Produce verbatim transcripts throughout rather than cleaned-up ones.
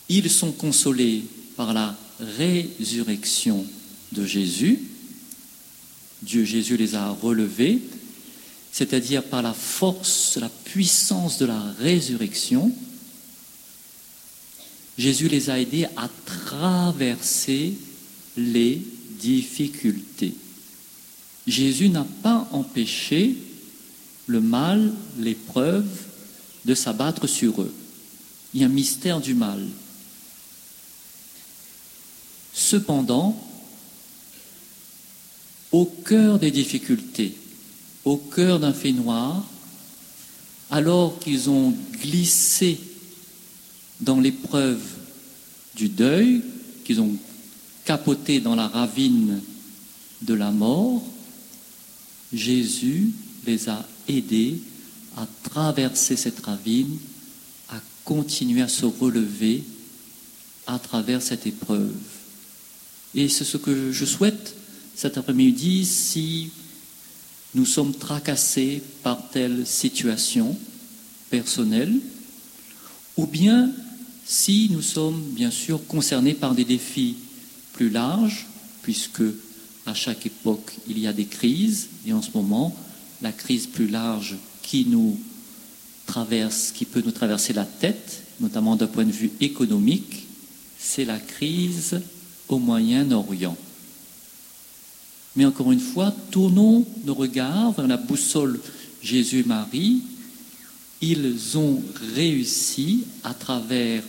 Ils sont consolés par la résurrection de Jésus. Dieu Jésus les a relevés, c'est-à-dire par la force, la puissance de la résurrection. Jésus les a aidés à traverser les difficultés. Jésus n'a pas empêché le mal, l'épreuve, de s'abattre sur eux. Il y a un mystère du mal. Cependant, au cœur des difficultés, au cœur d'un fait noir, alors qu'ils ont glissé dans l'épreuve du deuil, qu'ils ont capoté dans la ravine de la mort, Jésus les a aidés à traverser cette ravine, à continuer à se relever à travers cette épreuve. Et c'est ce que je souhaite cet après-midi, si nous sommes tracassés par telle situation personnelle, ou bien si nous sommes bien sûr concernés par des défis plus larges, puisque à chaque époque il y a des crises, et en ce moment, la crise plus large qui nous traverse, qui peut nous traverser la tête, notamment d'un point de vue économique, c'est la crise au Moyen-Orient. Mais encore une fois, tournons nos regards vers la boussole Jésus-Marie. Ils ont réussi à travers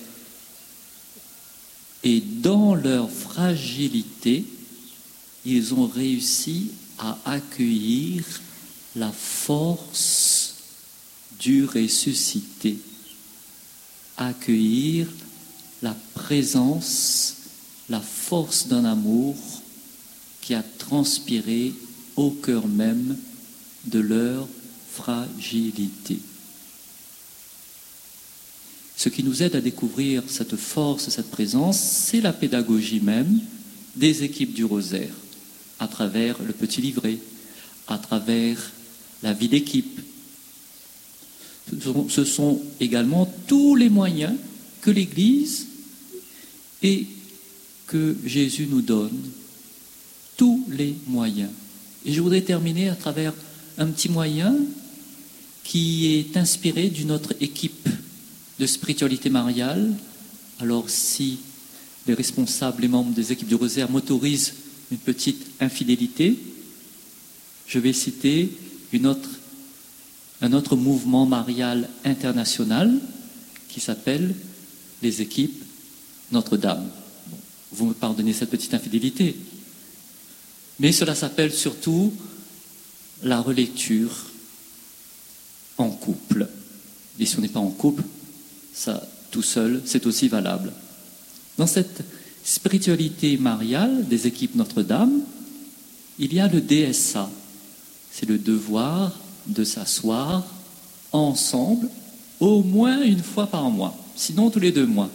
et dans leur fragilité, ils ont réussi à accueillir la force du ressuscité, accueillir la présence, la force d'un amour qui a transpiré au cœur même de leur fragilité. Ce qui nous aide à découvrir cette force, cette présence, c'est la pédagogie même des équipes du Rosaire, à travers le petit livret, à travers la vie d'équipe. Ce sont également tous les moyens que l'Église et que Jésus nous donne, tous les moyens. Et je voudrais terminer à travers un petit moyen qui est inspiré d'une autre équipe de spiritualité mariale. Alors si les responsables, les membres des équipes du Rosaire m'autorisent une petite infidélité, je vais citer une autre, un autre mouvement marial international qui s'appelle les équipes Notre-Dame. Bon, vous me pardonnez cette petite infidélité, mais cela s'appelle surtout la relecture en couple. Et si on n'est pas en couple, ça, tout seul, c'est aussi valable. Dans cette spiritualité mariale des équipes Notre-Dame, il y a le D S A. C'est le devoir de s'asseoir ensemble au moins une fois par mois, sinon tous les deux mois.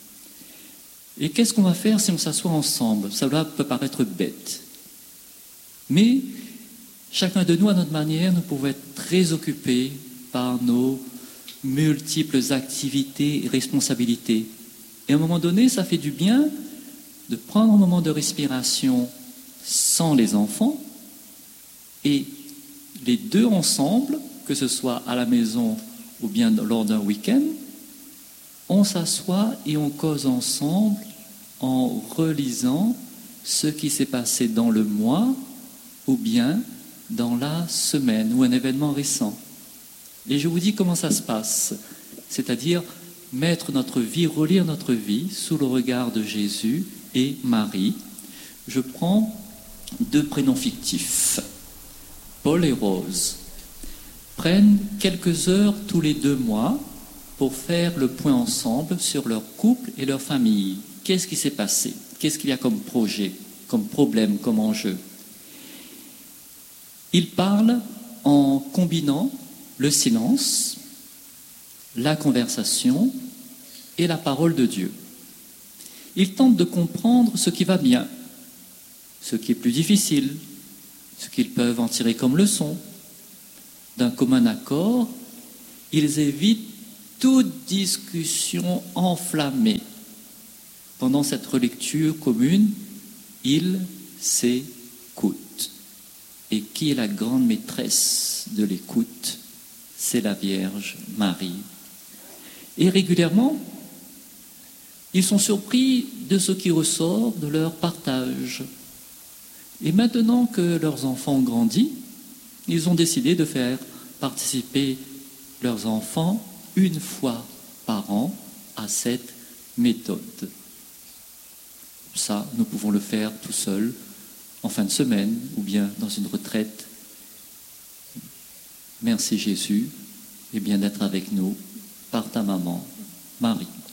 Et qu'est-ce qu'on va faire si on s'assoit ensemble? Cela peut paraître bête. Mais chacun de nous, à notre manière, nous pouvons être très occupés par nos multiples activités et responsabilités. Et à un moment donné, ça fait du bien de prendre un moment de respiration sans les enfants et les deux ensemble, que ce soit à la maison ou bien lors d'un week-end, on s'assoit et on cause ensemble en relisant ce qui s'est passé dans le mois ou bien dans la semaine ou un événement récent. Et je vous dis comment ça se passe, c'est-à-dire mettre notre vie, relire notre vie sous le regard de Jésus et Marie. Je prends deux prénoms fictifs. Paul et Rose prennent quelques heures tous les deux mois pour faire le point ensemble sur leur couple et leur famille. Qu'est-ce qui s'est passé? Qu'est-ce qu'il y a comme projet, comme problème, comme enjeu? Ils parlent en combinant le silence, la conversation et la parole de Dieu. Ils tentent de comprendre ce qui va bien, ce qui est plus difficile, ce qu'ils peuvent en tirer comme leçon. D'un commun accord, ils évitent toute discussion enflammée pendant cette relecture commune, il s'écoute. Et qui est la grande maîtresse de l'écoute? C'est la Vierge Marie. Et régulièrement, ils sont surpris de ce qui ressort de leur partage. Et maintenant que leurs enfants ont grandi, ils ont décidé de faire participer leurs enfants une fois par an à cette méthode. Ça, nous pouvons le faire tout seuls, en fin de semaine, ou bien dans une retraite. Merci Jésus, et bien d'être avec nous par ta maman, Marie.